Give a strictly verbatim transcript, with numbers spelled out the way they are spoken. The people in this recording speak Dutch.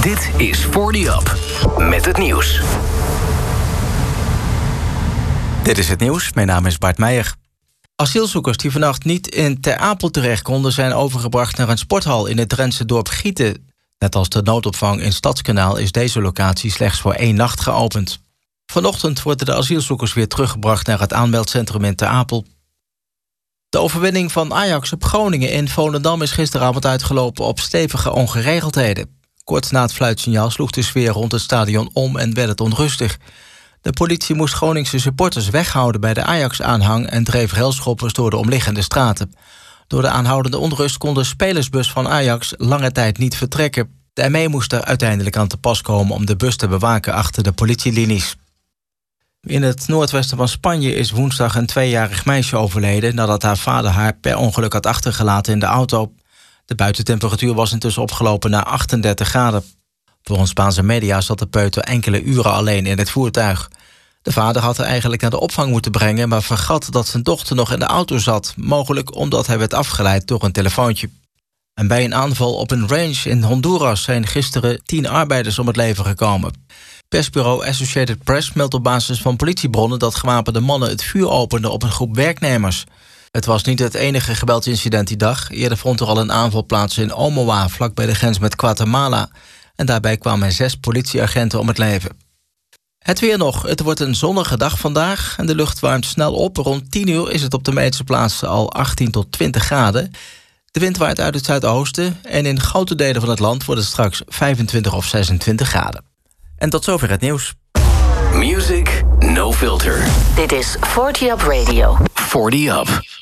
Dit is forty Up, met het nieuws. Dit is het nieuws, mijn naam is Bart Meijer. Asielzoekers die vannacht niet in Ter Apel terecht konden, zijn overgebracht naar een sporthal in het Drentse dorp Gieten. Net als de noodopvang in Stadskanaal is deze locatie slechts voor één nacht geopend. Vanochtend worden de asielzoekers weer teruggebracht naar het aanmeldcentrum in Ter Apel. De overwinning van Ajax op Groningen in Volendam is gisteravond uitgelopen op stevige ongeregeldheden. Kort na het fluitsignaal sloeg de sfeer rond het stadion om en werd het onrustig. De politie moest Groningse supporters weghouden bij de Ajax-aanhang en dreef railschoppers door de omliggende straten. Door de aanhoudende onrust kon de spelersbus van Ajax lange tijd niet vertrekken. De M E moest er uiteindelijk aan te pas komen om de bus te bewaken achter de politielinies. In het noordwesten van Spanje is woensdag een tweejarig meisje overleden nadat haar vader haar per ongeluk had achtergelaten in de auto. De buitentemperatuur was intussen opgelopen naar achtendertig graden. Volgens Spaanse media zat de peuter enkele uren alleen in het voertuig. De vader had haar eigenlijk naar de opvang moeten brengen, maar vergat dat zijn dochter nog in de auto zat, mogelijk omdat hij werd afgeleid door een telefoontje. En bij een aanval op een range in Honduras zijn gisteren tien arbeiders om het leven gekomen. Persbureau Associated Press meldt op basis van politiebronnen dat gewapende mannen het vuur openden op een groep werknemers. Het was niet het enige geweldsincident die dag. Eerder vond er al een aanval plaats in Omoa, vlak bij de grens met Guatemala. En daarbij kwamen zes politieagenten om het leven. Het weer nog. Het wordt een zonnige dag vandaag en de lucht warmt snel op. Rond tien uur is het op de meeste plaatsen al achttien tot twintig graden. De wind waait uit het zuidoosten en in grote delen van het land wordt het straks vijfentwintig of zesentwintig graden. En tot zover het nieuws. Music No Filter. Dit is forty Up Radio. forty Up.